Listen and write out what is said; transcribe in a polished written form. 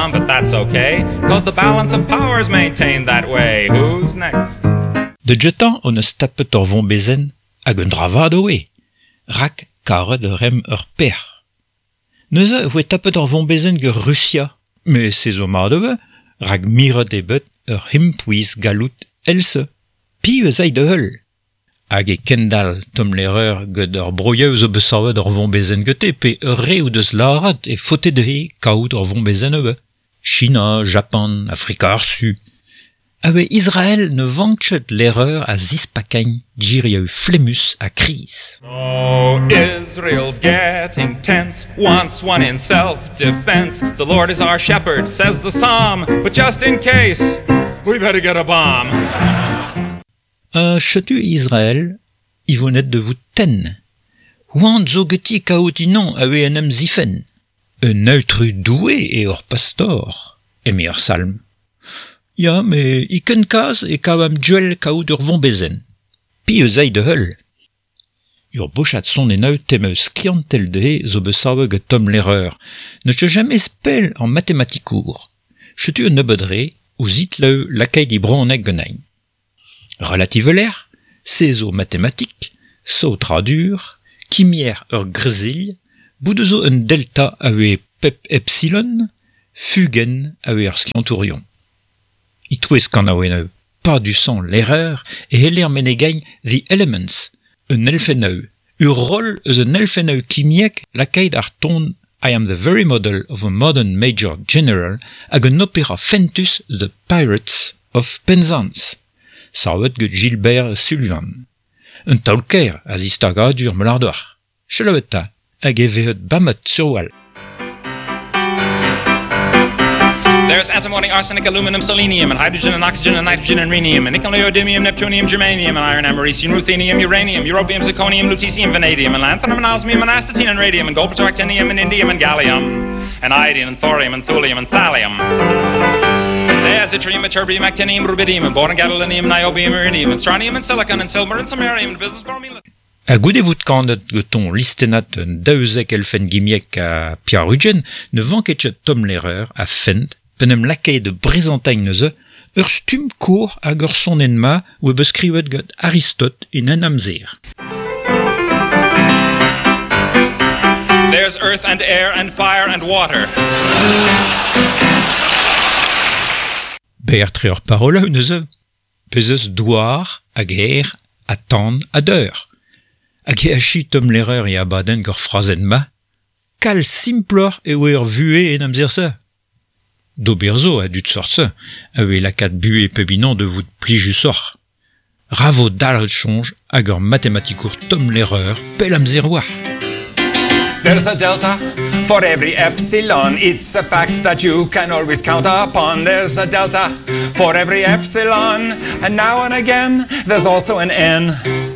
bomb, but that's okay, cause the balance of power's maintained that way. Who's next? De jetan on eus tapet ur vombezen hag un dravad oe. Rak karet rem ur per. Neuze voe tapet ur vombezen gur Russia, me se zo mat eve, rak miret ebet ur himpouiz galout else. Pi eus aï de heul. Hag e kendal tom l'erreur gant ur broieus o besavet ur vombezen gete, pe ur re ou deus larat e fotet he kaout ur vombezen eve. China, Japan, Afrika ar Su. Awe Israël ne vankchet l'erreur a zispakañ djirieu flemus a kriz. Oh, Israel's getting tense, wants one in self-defense. The Lord is our shepherd, says the psalm, but just in case, we better get a bomb. Chetu Israël, i vonet de vout ten. Oant zo geti kaoutinon awe en em zifen. Un neutru doué e ur pastor, emi ur salm. Ya, me i ken kaz e kavam duel kaout ur vombezen. Pi eus aï de heul. Ur bochat son eneu temeus kliantel de zo besavet gant tom l'erreur. Ne te jamais spell en mathématikour. Chetu un nebedre, ou zit leu lakay di bronek genañ. Relative l'air, se zo mathématik, so tradur, kimier ur grezil, boude zo un delta awe pep epsilon, fugen awe ur skiantourion. Itouez kan aweneu, pas du sang l'erreur, e heller menegañ the elements, un elfeneu. Ur rol eus un elfeneu kimiek lakaet ar ton I am the very model of a modern major general hag un opera fentus The Pirates of Penzance. Savet gant Gilbert Sullivan. Un taolker a zistagradur melardouar. Chelaveta hag e vehet bamet sur wal. There's antimony, arsenic, aluminum, selenium, and hydrogen and oxygen and nitrogen and rhenium, and nickel, neodymium, neptunium, germanium, and iron, americium, ruthenium, uranium, europium, zirconium, lutetium, vanadium, and lanthanum, and osmium, and astatine, and radium, and gold, actinium, and indium, and gallium, and iodine, and thorium, and thulium, and thallium. There's yttrium, ytterbium, actinium, rubidium, and boron, gadolinium, niobium, iridium, and strontium, and silicon, and silver, and samarium, and business bromine. A goudevout kandet geton listenat un daouzek elfen gimiek a piarugen, ne vanketchet tom l'erreur a fent, penem lakay de brezantañ neuze, ur stum kour hag ur son enma ou e beskrivet gant Aristote in en amzer. There's earth and air and fire and water. Ber tre ur parola neuze. Pezeus douar, hag er, atan, adeur. Hag e achi tom l'erreur e abaden gant frazen ma. Kal simplor e oe ur vue en amzer sa. D'oberzo a dut sort se, awe lakat bue pebinan de vout plijusor. Ravo dalret chonj hag ur matematikour tom l'erreur pel amzeroar. There's a delta for every epsilon. It's a fact that you can always count upon. There's a delta for every epsilon. And now and again, there's also an N.